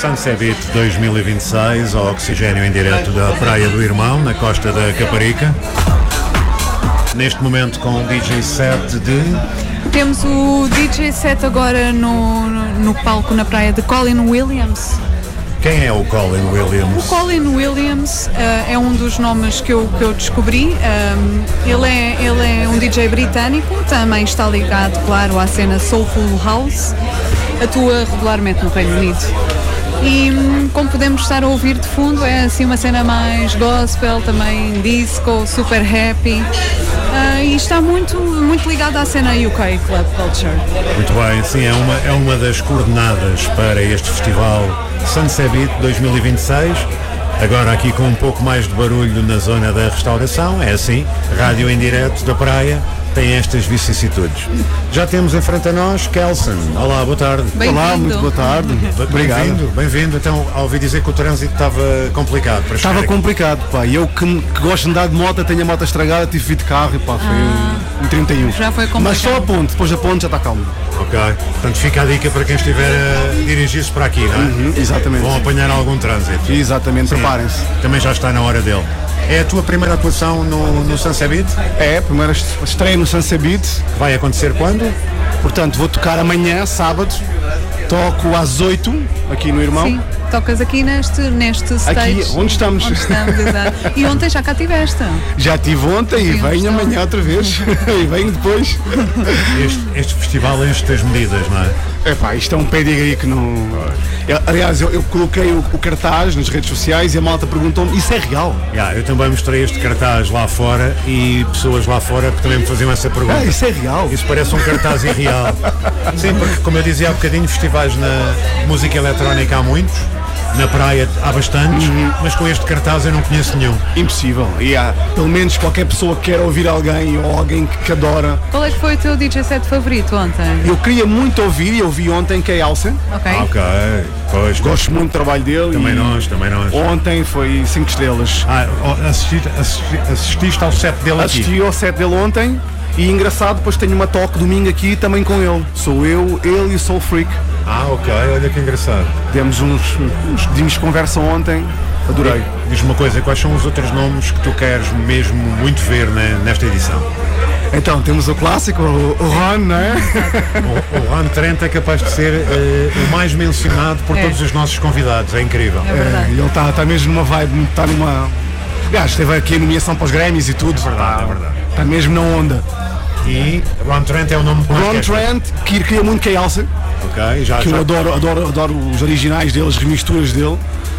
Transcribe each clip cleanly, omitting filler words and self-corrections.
Sunset Beat 2026, ao oxigênio em direto da Praia do Irmão, na costa da Caparica. Neste momento com o DJ set de... Temos o DJ set agora no palco na praia de Colin Williams. Quem é o Colin Williams? O Colin Williams é um dos nomes que eu descobri. Ele é um DJ britânico, também está ligado, claro, à cena Soulful House. Atua regularmente no Reino Unido. E como podemos estar a ouvir de fundo, é assim uma cena mais gospel, também disco, super happy. E está muito ligado à cena UK Club Culture. Muito bem, sim, é uma das coordenadas para este festival Sunset Beat 2026. Agora aqui com um pouco mais de barulho na zona da restauração, é assim, rádio em direto da praia, tem estas vicissitudes. Já temos em frente a nós Kelson. Olá, boa tarde. Olá, muito boa tarde. Obrigado. Bem-vindo. Então, ouvi dizer que o trânsito estava complicado para chegar. Estava complicado, pá. Eu que gosto de andar de moto, tenho a moto estragada, tive que vir de carro e pá, foi um 31. Já foi complicado. Mas só a ponte, depois da ponte já está calmo. Ok. Portanto, fica a dica para quem estiver a dirigir-se para aqui, não é? Uhum, exatamente. Vão apanhar algum trânsito. Exatamente, preparem-se. Também já está na hora dele. É a tua primeira atuação no Sunset Beat? É, a primeira estreia no Sunset Beat. Vai acontecer quando? Portanto, vou tocar amanhã, sábado. Toco às 8, aqui no Irmão. Sim, tocas aqui neste stage. Aqui, onde estamos. Exato. E ontem já cá estiveste. Já estive ontem e venho amanhã outra vez. E venho depois. Este festival enche as medidas, não é? Epá, isto é um pedigree que não... Aliás, eu coloquei o cartaz nas redes sociais e a malta perguntou-me, isso é real? Eu também mostrei este cartaz lá fora e pessoas lá fora que também me faziam essa pergunta. Isso é real? Isso parece um cartaz irreal. Sim, porque como eu dizia há bocadinho, festivais na música eletrónica há muitos, na praia há bastantes, mas com este cartaz eu não conheço nenhum. Impossível. E há, pelo menos qualquer pessoa que quer ouvir alguém ou alguém que adora. Qual é que foi o teu DJ set favorito ontem? Eu queria muito ouvir e eu vi ontem Kay Alsen. Ok. Pois, gosto muito do trabalho dele. Também nós. Ontem foi 5 estrelas. Assististe ao set dele aqui? Assisti ao set dele ontem e engraçado, depois tenho uma toque domingo aqui também com ele. Sou eu, ele e o Soul Freak. Ok, olha que engraçado. Demos uns dedinhos de conversa ontem, adorei. Diz-me uma coisa, quais são os outros nomes que tu queres mesmo muito ver nesta edição? Então, temos o clássico, o Ron, não é? O Ron Trent é capaz de ser o mais mencionado por todos os nossos convidados, é incrível. Ele está mesmo numa vibe, está numa... Aliás, esteve aqui a nomeação para os Grammys e tudo. É verdade. Está mesmo na onda. E Ron Trent é o nome que Ron Trent, que queria muito Kay Alsen. Ok, eu adoro os originais dele, as remisturas dele.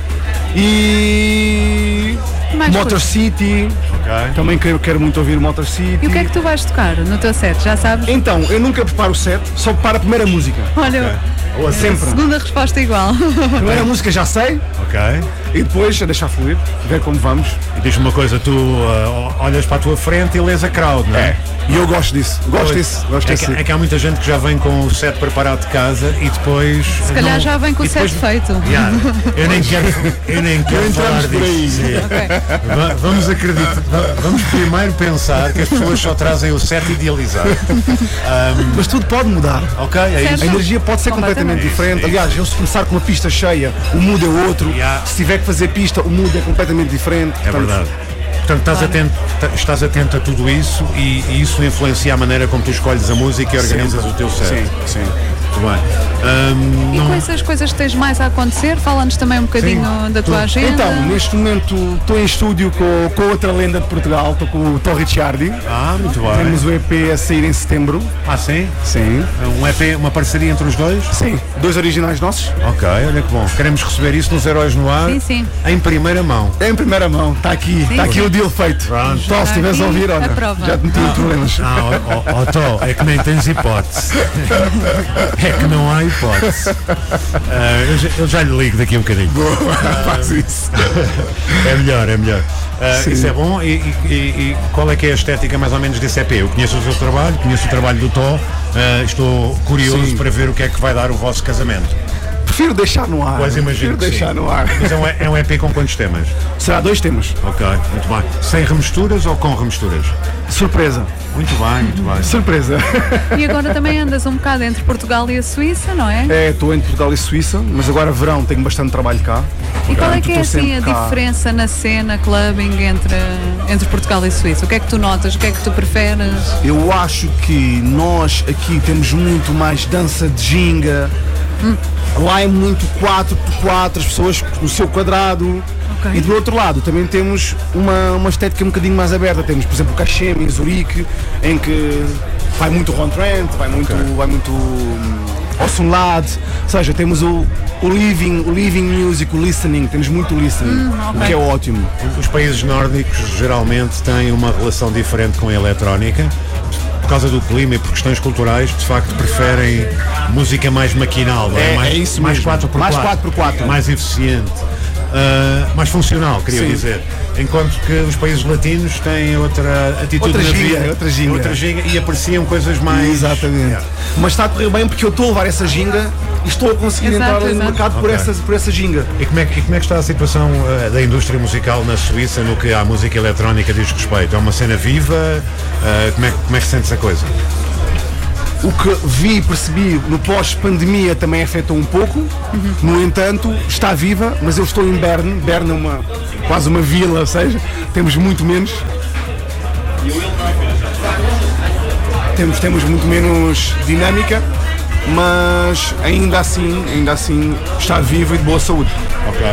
E Motor City. Também quero muito ouvir Motor City. E o que é que tu vais tocar no teu set, já sabes? Então, eu nunca preparo o set, só preparo a primeira música. Olha, sempre. Segunda resposta igual. A primeira música já sei. E depois a deixar fluir, ver como vamos. E diz-me uma coisa, tu olhas para a tua frente e lês a crowd, não é? E eu gosto disso. É que há muita gente que já vem com o set preparado de casa e depois... Se calhar já vem com o set feito. Eu nem quero falar disso. Vamos acreditar. Vamos primeiro pensar que as pessoas só trazem o set idealizado. Mas tudo pode mudar. Ok, é isso. A energia pode ser completamente diferente. Aliás, eu se começar com uma pista cheia, o mood é outro. Se tiver que fazer pista, o mood é completamente diferente. É verdade. Portanto, estás atento a tudo isso e isso influencia a maneira como tu escolhes a música e organizas o teu set. Sim. Muito bem. E quais as coisas que tens mais a acontecer? Fala-nos também um bocadinho da tua agenda. Então, neste momento estou em estúdio com outra lenda de Portugal, estou com o Tom Ricciardi. Muito bem. Temos o EP a sair em setembro. Sim? Sim. Um EP, uma parceria entre os dois? Sim. 2 originais nossos. Ok, olha que bom. Queremos receber isso nos Heróis no Ar. Sim. Em primeira mão. Em primeira mão. Está aqui. Está aqui o deal feito. Tom, se estiveres a ouvir, olha, já te meti em problemas. Tom, é que nem tens hipótese. É que não há hipótese. Eu já lhe ligo daqui um bocadinho. Faz isso. É melhor. Isso é bom. E qual é que é a estética mais ou menos desse EP? Eu conheço o seu trabalho, conheço o trabalho do Tom. Estou curioso para ver o que é que vai dar o vosso casamento. Prefiro deixar no ar. Pois imagino. Prefiro deixar no ar. Mas é um EP com quantos temas? Será 2 temas. Ok, muito bem. Sem remisturas ou com remisturas? Surpresa. Muito bem, muito bem. Surpresa. E agora também andas um bocado entre Portugal e a Suíça, não é? Estou entre Portugal e Suíça, mas agora verão tenho bastante trabalho cá. E qual é que é Estou assim a sempre cá. diferença na cena clubbing entre Portugal e Suíça? O que é que tu notas? O que é que tu preferes? Eu acho que nós aqui temos muito mais dança de ginga. Lá é muito 4x4, as pessoas no seu quadrado. Ok. E do outro lado também temos uma estética um bocadinho mais aberta. Temos, por exemplo, o Cachem em Zurique, em que vai muito Ron Trent, vai muito Ossunlad. Ou seja, temos o living music, o listening, temos muito listening, ok. o que é ótimo. Os países nórdicos geralmente têm uma relação diferente com a eletrónica. Por causa do clima e por questões culturais, de facto preferem música mais maquinal, não é? É isso mais mesmo. 4x4, Mais 4x4. mais eficiente, mais funcional, queria Sim. dizer. Enquanto que os países latinos têm outra atitude Outra na ginga, vida, outra ginga. e apreciam coisas mais... Exatamente. Yeah. Mas está a correr bem porque eu estou a levar essa ginga e estou a conseguir Exato, entrar ali no exato. mercado Ok. por essa ginga. E como é que está a situação da indústria musical na Suíça no que à música eletrónica diz respeito? É uma cena viva? Como é que sentes a coisa? O que vi e percebi no pós-pandemia também afetou um pouco. No entanto, está viva, mas eu estou em Berne. Berne é quase uma vila, ou seja, temos muito menos. Temos muito menos dinâmica, mas ainda assim está viva e de boa saúde. Ok.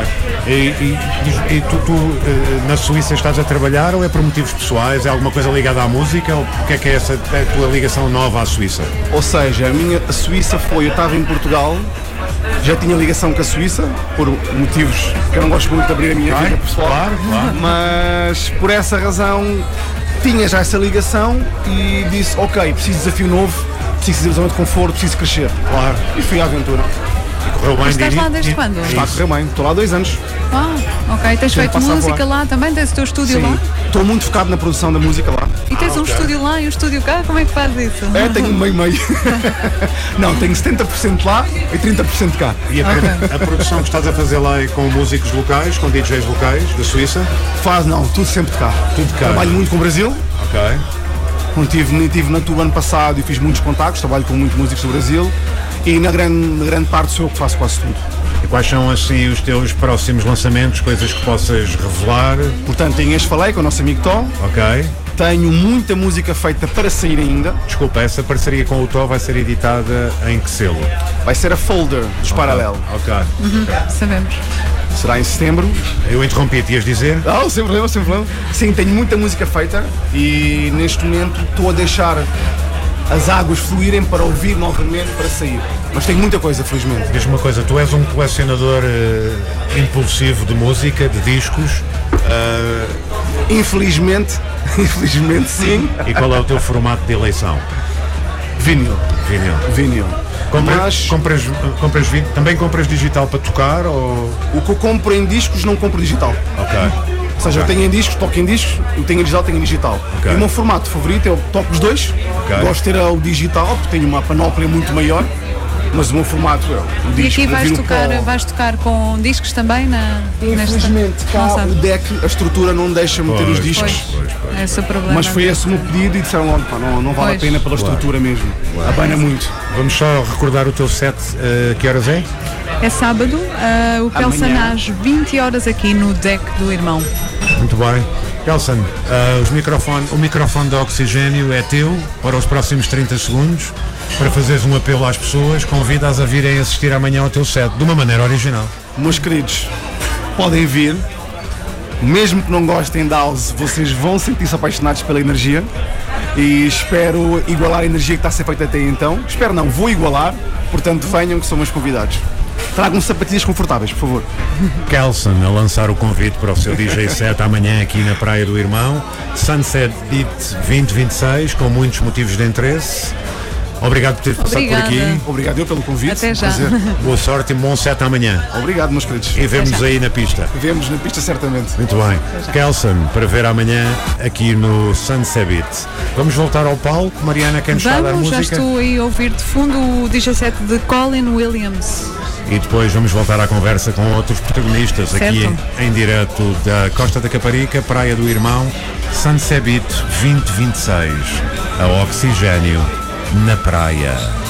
E tu na Suíça estás a trabalhar ou é por motivos pessoais? É alguma coisa ligada à música? Ou o que é essa a tua ligação nova à Suíça? Ou seja, a Suíça eu estava em Portugal, já tinha ligação com a Suíça, por motivos que eu não gosto muito de abrir a minha vida pessoal, claro. mas por essa razão tinha já essa ligação e disse, ok, preciso de desafio novo, preciso de zona de conforto, preciso crescer. Claro. E fui à aventura. E correu bem. Estás lá desde quando? Está a correr bem, estou lá há 2 anos. Ok. Tens feito passava música lá. lá também? Tens o teu estúdio lá? Estou muito focado na produção da música lá. E tens um estúdio lá e um estúdio cá? Como é que fazes isso? Tenho meio. Não, tenho 70% lá e 30% cá. E a produção que estás a fazer lá é com músicos locais, com DJs locais da Suíça? Tudo sempre de cá. Tudo de cá. Trabalho muito com o Brasil. Ok. Quando estive na Tuba ano passado e fiz muitos contactos, trabalho com muitos músicos do Brasil e na grande parte sou eu que faço quase tudo. E quais são assim os teus próximos lançamentos, coisas que possas revelar? Portanto, tenho este Falei com o nosso amigo Tom, Ok. tenho muita música feita para sair ainda, Desculpa, essa parceria com o Tó vai ser editada em que selo? vai ser a Folder dos Paralelo, Ok. Sabemos. será em setembro. Eu interrompi-te, ias dizer? Sem problema. Sim, tenho muita música feita e neste momento estou a deixar as águas fluírem para ouvir novamente, para sair. Mas tenho muita coisa, felizmente. Diz-me uma coisa, tu és um colecionador impulsivo de música, de discos, Infelizmente sim. e qual é o teu formato de eleição? Vinil. Vinil. Mas Também compras digital para tocar ou... o que eu compro em discos não compro digital. Ok. Ou seja, eu tenho em discos, toco em discos, eu tenho em digital, tenho em digital. Ok. E o meu formato favorito eu toco os dois. Ok. Gosto de ter o digital, porque tenho uma panóplia muito maior. Mas o meu formato é o E disco. aqui vais vinil tocar, pó. vais tocar com discos também Infelizmente, cá Não sabe. o deck, a estrutura não deixa meter os Pois, discos. Pois, é esse o problema. Mas foi esse o meu pedido e disseram logo, pá, não vale a Pois. pena pela estrutura mesmo. Abana muito. Vamos só recordar o teu set, que horas é? É sábado, o Kelsan Amanhã. às 20 horas aqui no deck do irmão. Muito bem. Kelsan, o microfone da Oxigênio é teu para os próximos 30 segundos, para fazeres um apelo às pessoas, convidas a virem assistir amanhã ao teu set, de uma maneira original. Meus queridos, podem vir. Mesmo que não gostem de house, vocês vão sentir-se apaixonados pela energia. E espero igualar a energia que está a ser feita até então. Espero não, vou igualar. Portanto, venham que são meus convidados. Tragam sapatilhas confortáveis, por favor. Kelsan a lançar o convite para o seu DJ set amanhã aqui na Praia do Irmão. Sunset Beat 2026, com muitos motivos de interesse. Obrigado por ter passado por Obrigada. aqui. Obrigado eu pelo convite. Até já. Prazer. Boa sorte e bom set amanhã. Obrigado, meus queridos. E vemos já. aí na pista. Vemos na pista certamente. Muito bem. Kelsan, para ver amanhã aqui no Sunset Beat. Vamos voltar ao palco. Mariana, quem nos está a dar Vamos, já música? estou aí a ouvir de fundo o DJ set de Colin Williams. e depois vamos voltar à conversa com outros protagonistas aqui em direto da Costa da Caparica, Praia do Irmão, Sunsebit 2026, a oxigênio na praia.